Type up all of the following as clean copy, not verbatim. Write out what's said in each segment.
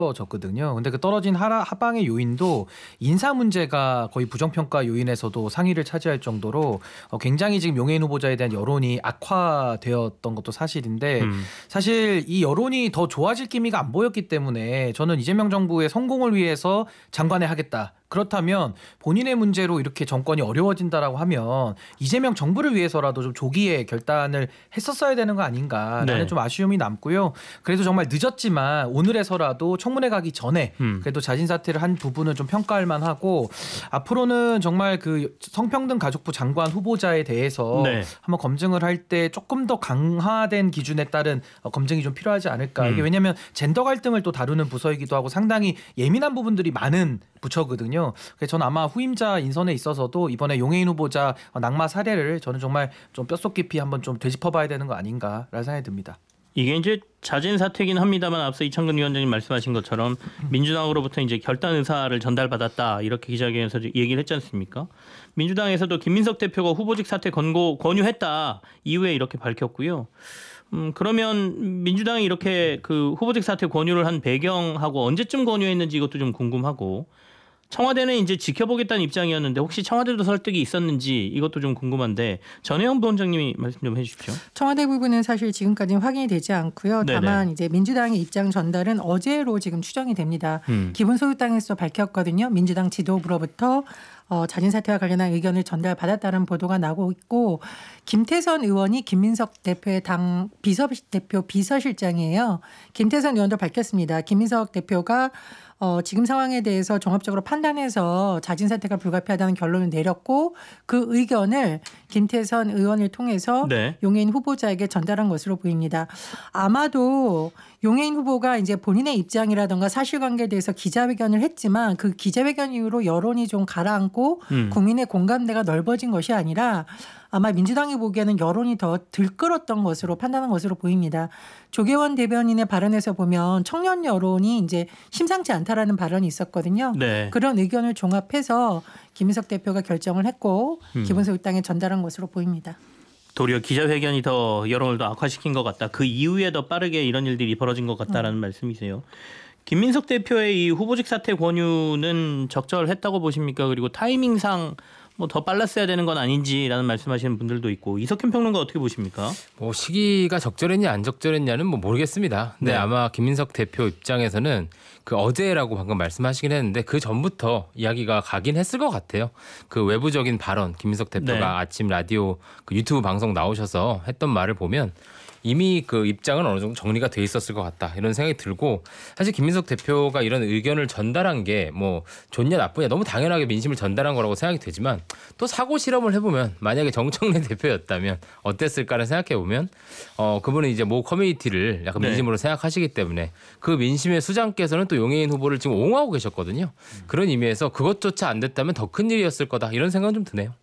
졌거든요. 근데 그 떨어진 하방의 요인도 인사 문제가 거의 부정평가 요인에서도 상위를 차지할 정도로 굉장히 지금 용해인 후보자에 대한 여론이 악화되었던 것도 사실인데 사실 이 여론이 더 좋아질 기미가 안 보였기 때문에 저는 이재명 정부의 성공을 위해서 장관에 하겠다. 그렇다면 본인의 문제로 이렇게 정권이 어려워진다라고 하면 이재명 정부를 위해서라도 좀 조기에 결단을 했었어야 되는 거 아닌가라는 네. 좀 아쉬움이 남고요. 그래도 정말 늦었지만 오늘에서라도 청문회 가기 전에 그래도 자진 사퇴를 한 부분은 좀 평가할 만하고 앞으로는 정말 그 성평등 가족부 장관 후보자에 대해서 네. 한번 검증을 할 때 조금 더 강화된 기준에 따른 검증이 좀 필요하지 않을까. 이게 왜냐하면 젠더 갈등을 또 다루는 부서이기도 하고 상당히 예민한 부분들이 많은 부처거든요. 그래서 저는 아마 후임자 인선에 있어서도 이번에 용해인 후보자 낙마 사례를 저는 정말 좀 뼛속 깊이 한번 좀 되짚어봐야 되는 거 아닌가라는 생각이 듭니다. 이게 이제 자진 사퇴긴 합니다만 앞서 이창근 위원장님 말씀하신 것처럼 민주당으로부터 이제 결단 의사를 전달받았다 이렇게 기자회견에서 얘기를 했지 않습니까? 민주당에서도 김민석 대표가 후보직 사퇴 권유했다 이후에 이렇게 밝혔고요. 그러면 민주당이 이렇게 그 후보직 사퇴 권유를 한 배경하고 언제쯤 권유했는지 이것도 좀 궁금하고 청와대는 이제 지켜보겠다는 입장이었는데 혹시 청와대도 설득이 있었는지 이것도 좀 궁금한데 전혜영 부원장님이 말씀 좀 해주십시오. 청와대 부분은 사실 지금까지는 확인이 되지 않고요. 다만 이제 민주당의 입장 전달은 어제로 지금 추정이 됩니다. 기본소득당에서 밝혔거든요. 민주당 지도부로부터 자진 사퇴와 관련한 의견을 전달받았다는 보도가 나오고 있고 김태선 의원이 김민석 대표의 당 비서대표 비서실장이에요. 김태선 의원도 밝혔습니다. 김민석 대표가 지금 상황에 대해서 종합적으로 판단해서 자진 사퇴가 불가피하다는 결론을 내렸고 그 의견을 김태선 의원을 통해서 용해인 후보자에게 전달한 것으로 보입니다. 아마도 용해인 후보가 이제 본인의 입장이라든가 사실관계에 대해서 기자회견을 했지만 그 기자회견 이후로 여론이 좀 가라앉고 국민의 공감대가 넓어진 것이 아니라 아마 민주당이 보기에는 여론이 더 들끓었던 것으로 판단한 것으로 보입니다. 조계원 대변인의 발언에서 보면 청년 여론이 이제 심상치 않다라는 발언이 있었거든요. 그런 의견을 종합해서 김민석 대표가 결정을 했고 기본소득당에 전달한 것으로 보입니다. 도리어 기자회견이 더 여론을 더 악화시킨 것 같다. 그 이후에 더 빠르게 이런 일들이 벌어진 것 같다라는 말씀이세요. 김민석 대표의 이 후보직 사퇴 권유는 적절했다고 보십니까? 그리고 타이밍상 뭐 더 빨랐어야 되는 건 아닌지라는 말씀하시는 분들도 있고 이석현 평론가 어떻게 보십니까? 뭐 시기가 적절했냐 안 적절했냐는 뭐 모르겠습니다. 근데 아마 김민석 대표 입장에서는 그 어제라고 방금 말씀하시긴 했는데 그 전부터 이야기가 가긴 했을 것 같아요. 그 외부적인 발언 김민석 대표가 아침 라디오 그 유튜브 방송 나오셔서 했던 말을 보면 이미 그 입장은 어느 정도 정리가 돼 있었을 것 같다 이런 생각이 들고 사실 김민석 대표가 이런 의견을 전달한 게 뭐 좋냐 나쁘냐 너무 당연하게 민심을 전달한 거라고 생각이 되지만 또 사고 실험을 해보면 만약에 정청래 대표였다면 어땠을까를 생각해 보면 그분은 이제 모 커뮤니티를 약간 민심으로 생각하시기 때문에 그 민심의 수장께서는 또 용해인 후보를 지금 옹호하고 계셨거든요. 그런 의미에서 그것조차 안 됐다면 더 큰 일이었을 거다 이런 생각은 좀 드네요.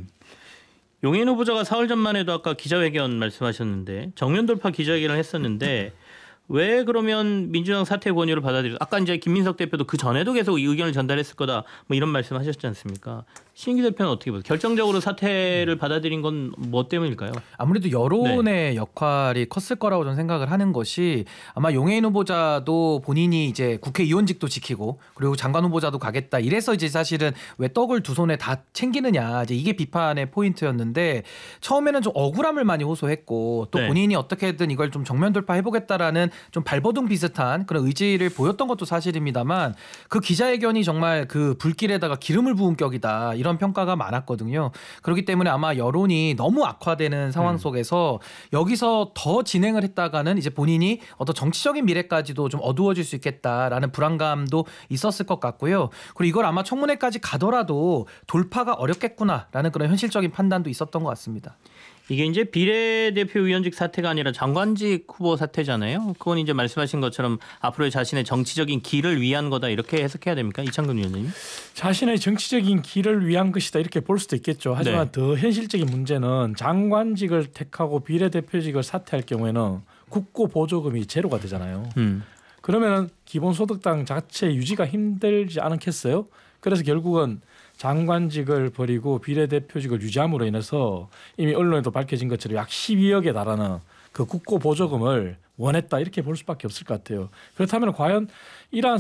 용해인 후보자가 사흘 전만 해도 아까 기자회견 말씀하셨는데 정면 돌파 기자회견을 했었는데 왜 그러면 민주당 사퇴 권유를 받아들여 아까 이제 김민석 대표도 그 전에도 계속 이 의견을 전달했을 거다 뭐 이런 말씀하셨지 않습니까? 신기 대표는 어떻게 보세요? 결정적으로 사퇴를 받아들인 건 뭐 때문일까요? 아무래도 여론의 역할이 컸을 거라고 저는 생각을 하는 것이 아마 용해인 후보자도 본인이 이제 국회의원직도 지키고 그리고 장관 후보자도 가겠다 이래서 이제 사실은 왜 떡을 두 손에 다 챙기느냐 이제 이게 비판의 포인트였는데 처음에는 좀 억울함을 많이 호소했고 또 본인이 어떻게든 이걸 좀 정면 돌파해보겠다라는 좀 발버둥 비슷한 그런 의지를 보였던 것도 사실입니다만 그 기자회견이 정말 그 불길에다가 기름을 부은 격이다 이런 평가가 많았거든요. 그렇기 때문에 아마 여론이 너무 악화되는 상황 속에서 여기서 더 진행을 했다가는 이제 본인이 어떤 정치적인 미래까지도 좀 어두워질 수 있겠다라는 불안감도 있었을 것 같고요. 그리고 이걸 아마 청문회까지 가더라도 돌파가 어렵겠구나라는 그런 현실적인 판단도 있었던 것 같습니다. 이게 이제 비례대표 의원직 사퇴가 아니라 장관직 후보 사퇴잖아요. 그건 이제 말씀하신 것처럼 앞으로의 자신의 정치적인 길을 위한 거다 이렇게 해석해야 됩니까? 이창근 위원장님. 자신의 정치적인 길을 위한 것이다 이렇게 볼 수도 있겠죠. 하지만 더 현실적인 문제는 장관직을 택하고 비례대표직을 사퇴할 경우에는 국고 보조금이 제로가 되잖아요. 그러면 기본소득당 자체 유지가 힘들지 않겠어요? 그래서 결국은 장관직을 버리고 비례대표직을 유지함으로 인해서 이미 언론에도 밝혀진 것처럼 약 12억에 달하는 그 국고 보조금을 원했다 이렇게 볼 수밖에 없을 것 같아요. 그렇다면 과연 이러한